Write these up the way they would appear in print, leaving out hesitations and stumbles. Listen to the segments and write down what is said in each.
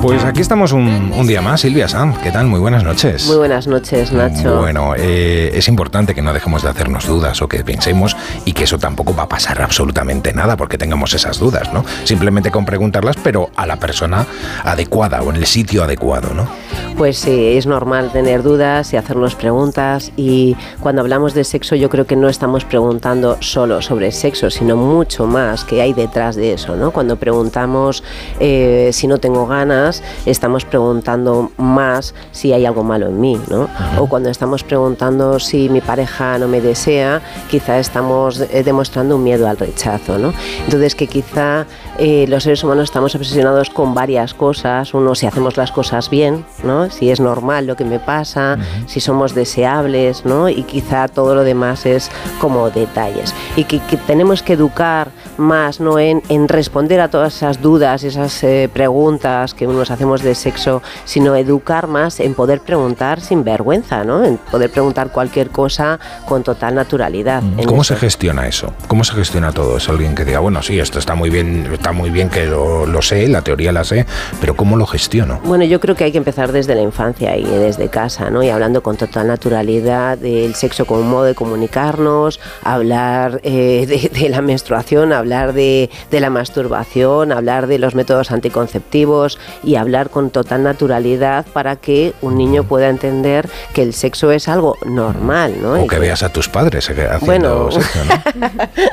Pues aquí estamos un día más, Silvia Sanz. ¿Qué tal? Muy buenas noches. Muy buenas noches, Nacho. Bueno, es importante que no dejemos de hacernos dudas o que pensemos, y que eso tampoco va a pasar absolutamente nada porque tengamos esas dudas, ¿no? Simplemente con preguntarlas, pero a la persona adecuada o en el sitio adecuado, ¿no? Pues sí, es normal tener dudas y hacernos preguntas, y cuando hablamos de sexo yo creo que no estamos preguntando solo sobre sexo, sino mucho más que hay detrás de eso, ¿no? Cuando preguntamos si no tengo ganas, estamos preguntando más si hay algo malo en mí, ¿no? O cuando estamos preguntando si mi pareja no me desea, quizá estamos demostrando un miedo al rechazo, ¿no? Entonces que quizá los seres humanos estamos obsesionados con varias cosas. Uno, si hacemos las cosas bien, ¿no? Si es normal lo que me pasa, si somos deseables, ¿no? Y quizá todo lo demás es como detalles. Y que tenemos que educar más, no en responder a todas esas dudas, esas preguntas que nos hacemos de sexo, sino educar más en poder preguntar sin vergüenza, ¿no? En poder preguntar cualquier cosa con total naturalidad. ¿Cómo se gestiona eso? ¿Cómo se gestiona todo eso? Alguien que diga, bueno, sí, esto está muy bien que lo sé, la teoría la sé, pero ¿cómo lo gestiono? Bueno, yo creo que hay que empezar desde la infancia y desde casa, ¿no? Y hablando con total naturalidad del sexo como un modo de comunicarnos, hablar de la menstruación, hablar de la masturbación, hablar de los métodos anticonceptivos y hablar con total naturalidad para que un niño pueda entender que el sexo es algo normal, ¿no? O que veas a tus padres haciendo sexo, ¿no?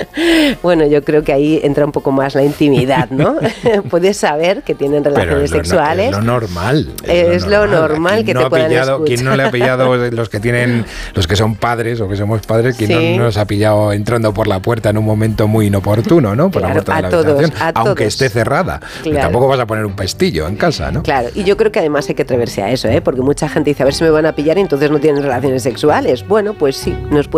Bueno, yo creo que ahí entra un poco más la intimidad, ¿no? Puedes saber que tienen relaciones sexuales. Es lo normal. Es lo normal que te puedan escuchar. ¿Quién no le ha pillado los que son padres o que somos padres? ¿Quién no nos ha pillado entrando por la puerta en un momento muy inoportuno, ¿no? Por la puerta de la habitación, aunque esté cerrada. Claro. Tampoco vas a poner un pestillo en casa, ¿no? Claro, y yo creo que además hay que atreverse a eso, ¿eh? Porque mucha gente dice, a ver si me van a pillar y entonces no tienen relaciones sexuales. Bueno, pues sí, nos puede